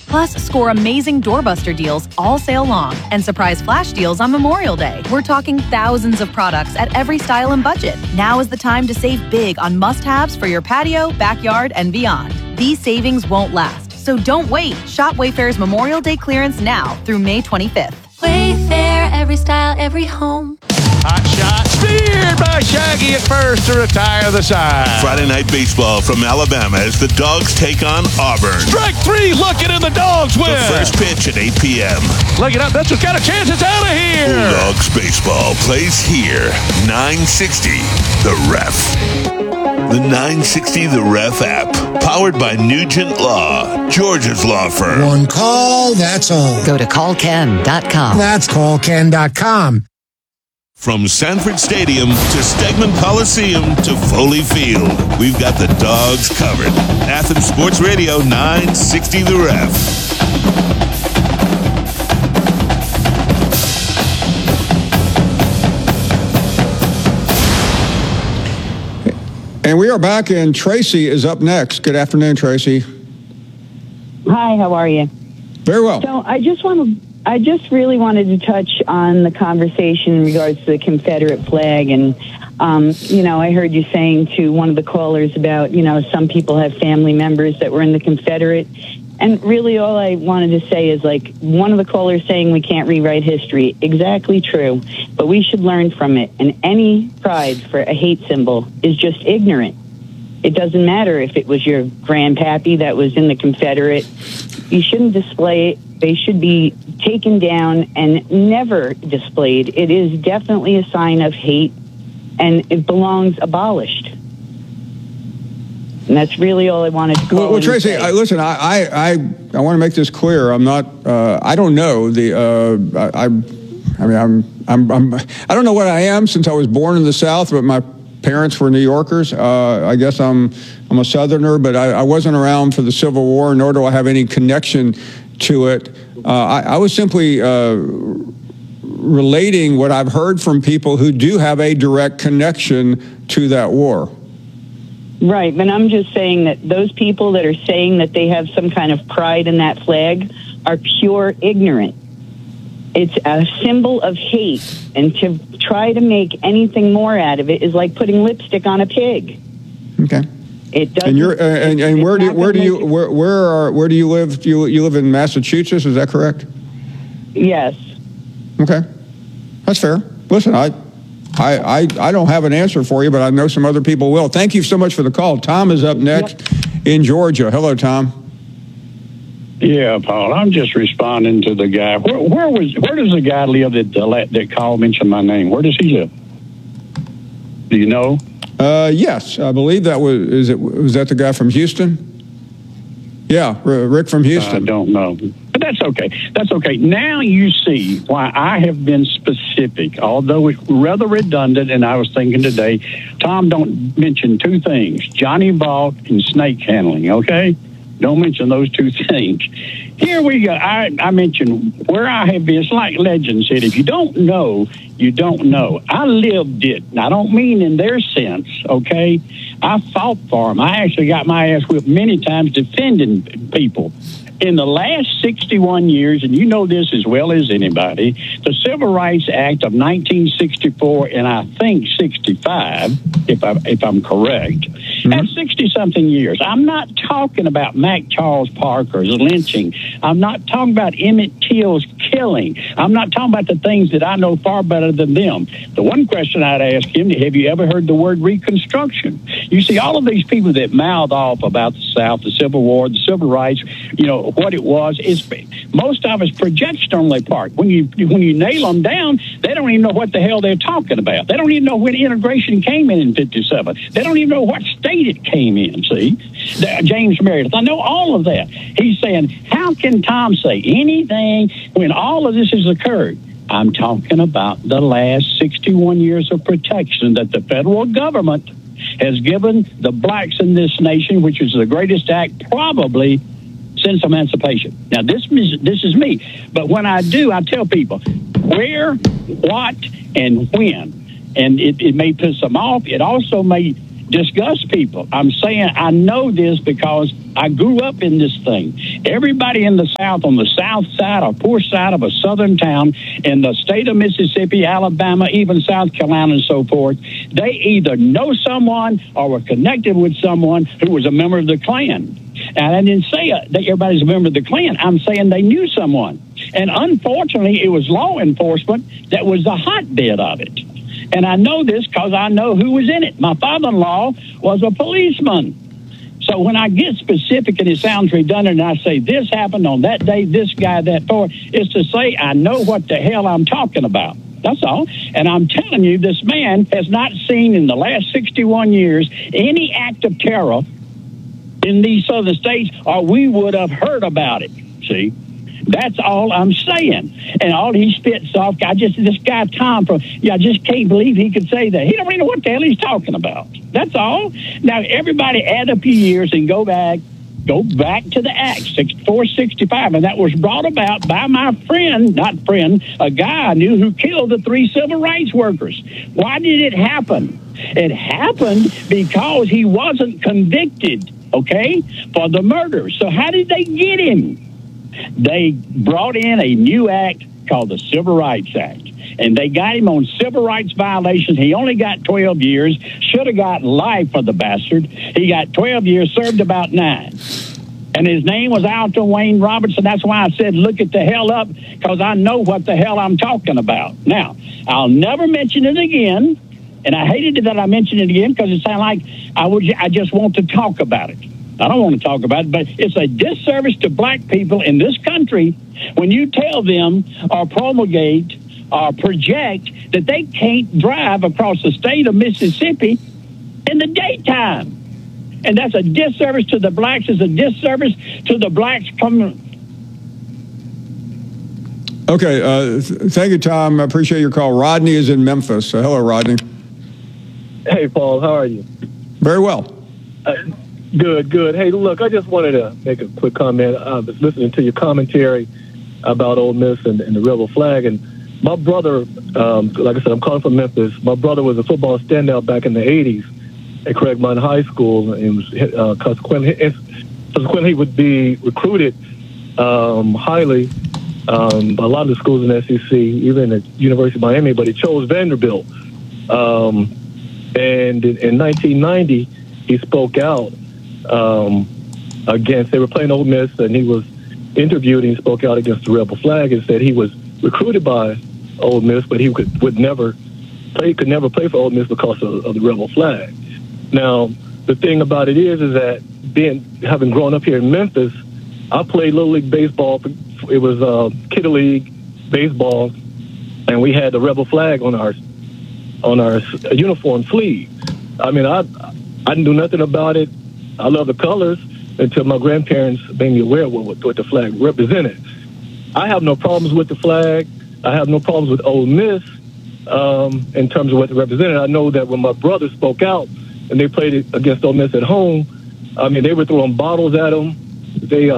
Plus, score amazing doorbuster deals all sale long and surprise flash deals on Memorial Day. We're talking thousands of products at every style and budget. Now is the time to save big on must-haves for your patio, backyard, and beyond. These savings won't last, so don't wait. Shop Wayfair's Memorial Day clearance now through May 25th. Wayfair, every style, every home. Hot shot, steered by Shaggy at first to retire the side. Friday Night Baseball from Alabama as the Dogs take on Auburn. Strike three, looking, and the Dogs win. The first pitch at 8 p.m. Look it up, that's what's got a chance, it's out of here. Bulldogs Baseball plays here. 960 The Ref. The 960 The Ref app, powered by Nugent Law, Georgia's law firm. One call, that's all. Go to callken.com. That's callken.com. From Sanford Stadium to Stegman Coliseum to Foley Field, we've got the Dogs covered. Athens Sports Radio 960 The Ref. And we are back, and Tracy is up next. Good afternoon, Tracy. Hi, how are you? Very well. So I just really wanted to touch on the conversation in regards to the Confederate flag. And, I heard you saying to one of the callers about, some people have family members that were in the Confederate. And really all I wanted to say is, like, one of the callers saying we can't rewrite history. Exactly true. But we should learn from it. And any pride for a hate symbol is just ignorant. It doesn't matter if it was your grandpappy that was in the Confederate. You shouldn't display it. They should be taken down and never displayed. It is definitely a sign of hate, and it belongs abolished. And that's really all I wanted to call. Well, Tracy, listen, I want to make this clear. I'm not. I don't know the. I don't know what I am since I was born in the South, but my parents were New Yorkers. I guess I'm a Southerner, but I wasn't around for the Civil War, nor do I have any connection to it. I was simply relating what I've heard from people who do have a direct connection to that war. Right, but I'm just saying that those people that are saying that they have some kind of pride in that flag are pure ignorant. It's a symbol of hate, and to try to make anything more out of it is like putting lipstick on a pig. Okay. It doesn't. And you're and where do you live? You live in Massachusetts, is that correct? Yes. Okay, that's fair. Listen, I don't have an answer for you, but I know some other people will. Thank you so much for the call. Tom is up next in Georgia. Hello, Tom. Yeah, Paul. I'm just responding to the guy. Where does the guy live that called mentioned my name? Where does he live? Do you know? Yes, I believe that was that the guy from Houston? Yeah, Rick from Houston. I don't know. But that's okay. That's okay. Now you see why I have been specific, although it's rather redundant, and I was thinking today, Tom, don't mention two things, Johnny Vaught and snake handling, okay? Don't mention those two things. Here we go. I mentioned where I have been. It's like legend said, if you don't know, you don't know. I lived it. And I don't mean in their sense, okay? I fought for them. I actually got my ass whipped many times defending people. In the last 61 years, and you know this as well as anybody, the Civil Rights Act of 1964 and I think 65, if I'm correct, that's 60-something years. I'm not talking about Mac Charles Parker's lynching. I'm not talking about Emmett Till's killing. I'm not talking about the things that I know far better than them. The one question I'd ask him, have you ever heard the word Reconstruction? You see, all of these people that mouth off about the South, the Civil War, the Civil Rights, what it was, is most of it's projection on their part. When you nail them down, they don't even know what the hell they're talking about. They don't even know when integration came in 57. They don't even know what state it came in, see? James Meredith, I know all of that. He's saying, how can Tom say anything when all of this has occurred? I'm talking about the last 61 years of protection that the federal government has given the blacks in this nation, which is the greatest act probably since emancipation. Now, this is me. But when I do, I tell people where, what, and when. And it may piss them off. It also may disgust people. I'm saying I know this because I grew up in this thing. Everybody in the South, on the south side or poor side of a southern town in the state of Mississippi, Alabama, even South Carolina and so forth, they either know someone or were connected with someone who was a member of the Klan. And I didn't say that everybody's a member of the Klan. I'm saying they knew someone. And unfortunately, it was law enforcement that was the hotbed of it. And I know this because I know who was in it. My father-in-law was a policeman. So when I get specific and it sounds redundant and I say this happened on that day, this guy, that for, it's to say I know what the hell I'm talking about. That's all. And I'm telling you, this man has not seen in the last 61 years any act of terror in these southern states, or we would have heard about it. See? That's all I'm saying. And all he spits off, this guy Tom I just can't believe he could say that. He don't really know what the hell he's talking about. That's all. Now, everybody add up your years and go back to the Act 465, and that was brought about by my a guy I knew who killed the 3 civil rights workers. Why did it happen? It happened because he wasn't convicted, okay, for the murder. So how did they get him? They brought in a new act called the Civil Rights Act, and they got him on civil rights violations. He only got 12 years, should have got life for the bastard. He got 12 years, served about 9. And his name was Alton Wayne Robertson. That's why I said, look it the hell up, because I know what the hell I'm talking about. Now, I'll never mention it again, and I hated it that I mentioned it again because it sounded like I just want to talk about it. I don't want to talk about it, but it's a disservice to black people in this country when you tell them or promulgate or project that they can't drive across the state of Mississippi in the daytime. And that's a disservice to the blacks. It's a disservice to the blacks coming. Okay, thank you, Tom. I appreciate your call. Rodney is in Memphis. Hello, Rodney. Hey, Paul. How are you? Very well. Good. Hey, look, I just wanted to make a quick comment. I was listening to your commentary about Ole Miss and the rebel flag. And my brother, like I said, I'm calling from Memphis. My brother was a football standout back in the 80s at Craigmont High School. And was, consequently, he would be recruited highly a lot of the schools in the SEC, even at University of Miami, but he chose Vanderbilt. And in 1990, he spoke out against, they were playing Ole Miss, and he was interviewed, and he spoke out against the rebel flag and said he was recruited by Ole Miss, but he could never play for Ole Miss because of the rebel flag. Now, the thing about it is that having grown up here in Memphis, I played Little League Baseball. It was Kidder League Baseball, and we had the rebel flag on our uniform sleeve. I mean, I didn't do nothing about it. I love the colors until my grandparents made me aware of what the flag represented. I have no problems with the flag. I have no problems with Ole Miss in terms of what it represented. I know that when my brother spoke out and they played against Ole Miss at home, I mean, they were throwing bottles at him. They,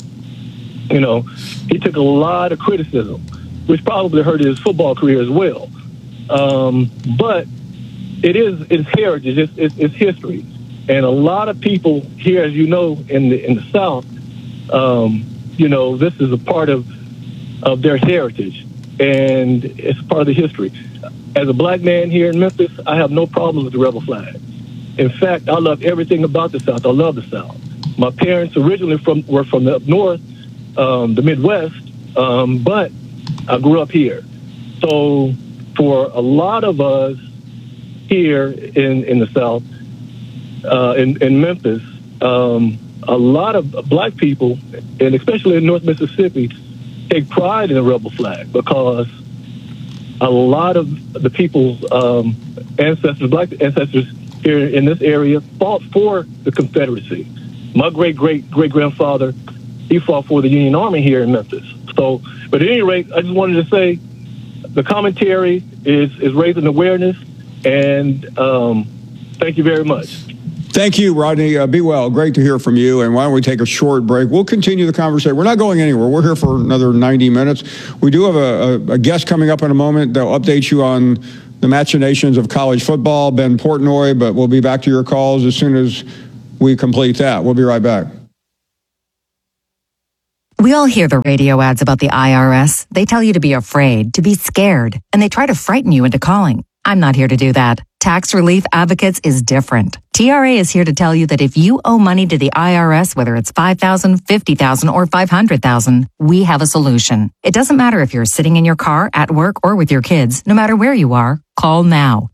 he took a lot of criticism, which probably hurt his football career as well. But it's heritage, it's history. And a lot of people here, as you know, in the South, this is a part of their heritage, and it's part of the history. As a black man here in Memphis, I have no problem with the rebel flag. In fact, I love everything about the South. I love the South. My parents originally were from the up north, the Midwest, but I grew up here. So for a lot of us here in the South, in Memphis, a lot of black people, and especially in North Mississippi, take pride in the rebel flag because a lot of the people's black ancestors here in this area fought for the Confederacy. My great-great-great-grandfather, he fought for the Union Army here in Memphis. So, but at any rate, I just wanted to say the commentary is raising awareness, and thank you very much. Thank you, Rodney. Be well. Great to hear from you. And why don't we take a short break? We'll continue the conversation. We're not going anywhere. We're here for another 90 minutes. We do have a guest coming up in a moment. They'll update you on the machinations of college football. Ben Portnoy, but we'll be back to your calls as soon as we complete that. We'll be right back. We all hear the radio ads about the IRS. They tell you to be afraid, to be scared, and they try to frighten you into calling. I'm not here to do that. Tax Relief Advocates is different. TRA is here to tell you that if you owe money to the IRS, whether it's $5,000, $50,000, or $500,000, we have a solution. It doesn't matter if you're sitting in your car, at work, or with your kids. No matter where you are, call now.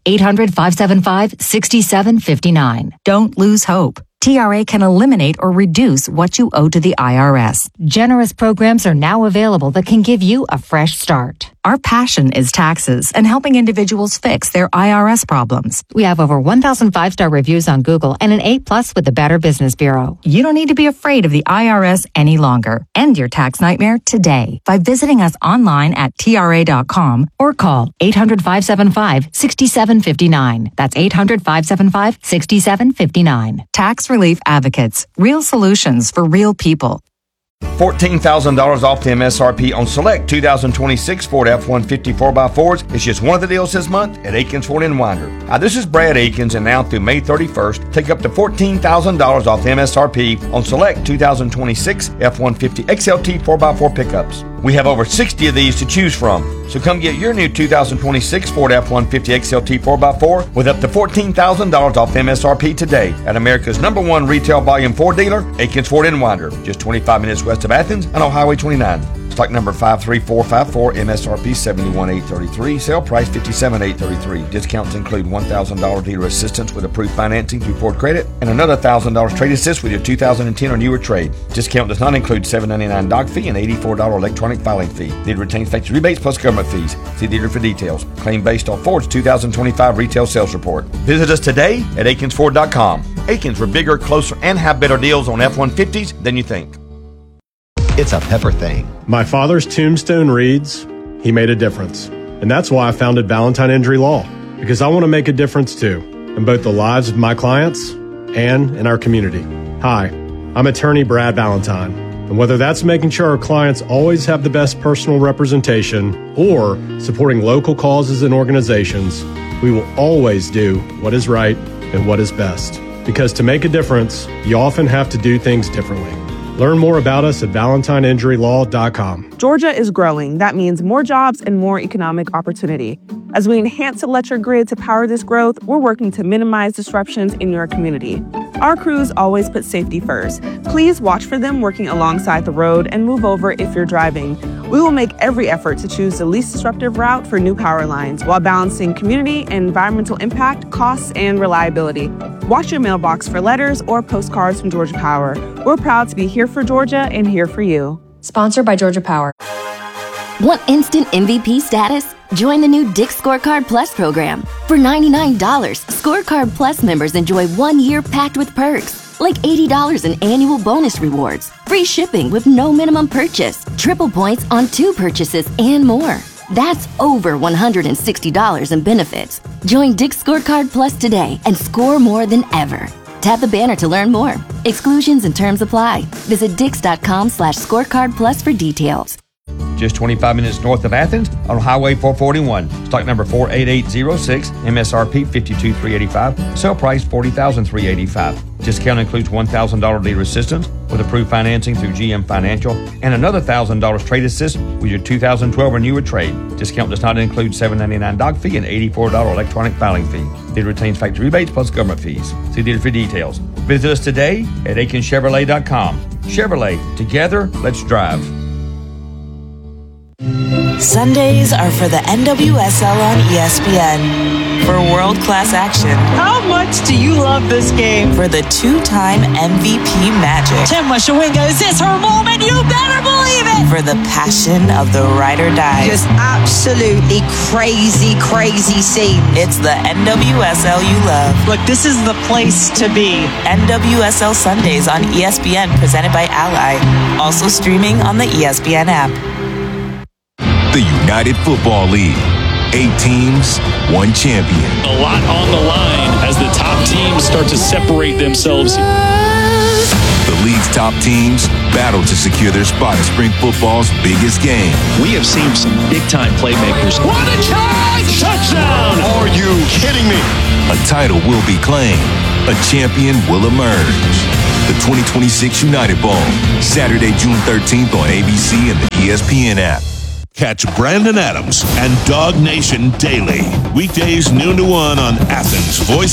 800-575-6759. Don't lose hope. TRA can eliminate or reduce what you owe to the IRS. Generous programs are now available that can give you a fresh start. Our passion is taxes and helping individuals fix their IRS problems. We have over 1,000 5-star reviews on Google and an A+ with the Better Business Bureau. You don't need to be afraid of the IRS any longer. End your tax nightmare today by visiting us online at TRA.com or call 800-575-6759. That's 800-575-6759. Tax Relief Advocates. Real solutions for real people. $14,000 off the MSRP on select 2026 Ford F-150 4x4s. It's just one of the deals this month at Aikens Ford in Winder. Hi, this is Brad Aikens, and now through May 31st, take up to $14,000 off the MSRP on select 2026 F-150 XLT 4x4 pickups. We have over 60 of these to choose from. So come get your new 2026 Ford F-150 XLT 4x4 with up to $14,000 off MSRP today at America's #1 retail volume Ford dealer, Aikens Ford in Winder, just 25 minutes west of Athens and on Highway 29. Stock number 53454, MSRP $71,833, sale price $57,833. Discounts include $1,000 dealer assistance with approved financing through Ford Credit and another $1,000 trade assist with your 2010 or newer trade. Discount does not include $7.99 doc fee and $84 electronic filing fee. Dealer retains factory rebates plus government fees. See dealer for details. Claim based on Ford's 2025 retail sales report. Visit us today at AikensFord.com. Aikens, we're bigger, closer, and have better deals on F-150s than you think. It's a Pepper thing. My father's tombstone reads, he made a difference. And that's why I founded Valentine Injury Law, because I want to make a difference too, in both the lives of my clients and in our community. Hi, I'm attorney Brad Valentine. And whether that's making sure our clients always have the best personal representation or supporting local causes and organizations, we will always do what is right and what is best. Because to make a difference, you often have to do things differently. Learn more about us at ValentineInjuryLaw.com. Georgia is growing. That means more jobs and more economic opportunity. As we enhance electric grid to power this growth, we're working to minimize disruptions in your community. Our crews always put safety first. Please watch for them working alongside the road and move over if you're driving. We will make every effort to choose the least disruptive route for new power lines while balancing community and environmental impact, costs, and reliability. Watch your mailbox for letters or postcards from Georgia Power. We're proud to be here for Georgia and here for you. Sponsored by Georgia Power. Want instant MVP status? Join the new Dick's Scorecard Plus program. For $99, Scorecard Plus members enjoy 1 year packed with perks, like $80 in annual bonus rewards, free shipping with no minimum purchase, triple points on 2 purchases, and more. That's over $160 in benefits. Join Dick's Scorecard Plus today and score more than ever. Tap the banner to learn more. Exclusions and terms apply. Visit Dix.com/scorecard plus for details. Just 25 minutes north of Athens on Highway 441. Stock number 48806, MSRP $52,385, sale price $40,385. Discount includes $1,000 dealer assistance with approved financing through GM Financial and another $1,000 trade assist with your 2012 or newer trade. Discount does not include $7.99 doc fee and $84 electronic filing fee. Dealer retains factory rebates plus government fees. See dealer for details. Visit us today at AikensChevrolet.com. Chevrolet, together, let's drive. Sundays are for the NWSL on ESPN. For world-class action. How much do you love this game? For the 2-time MVP magic. Tim Washawinga, is this her moment? You better believe it! For the passion of the ride or die. Just absolutely crazy, crazy scene. It's the NWSL you love. Look, this is the place to be. NWSL Sundays on ESPN, presented by Ally. Also streaming on the ESPN app. The United Football League. 8 teams, 1 champion. A lot on the line as the top teams start to separate themselves. The league's top teams battle to secure their spot in spring football's biggest game. We have seen some big-time playmakers. What a charge! Touchdown! Are you kidding me? A title will be claimed. A champion will emerge. The 2026 United Bowl, Saturday, June 13th on ABC and the ESPN app. Catch Brandon Adams and Dog Nation daily. Weekdays noon to 1 on Athens Voice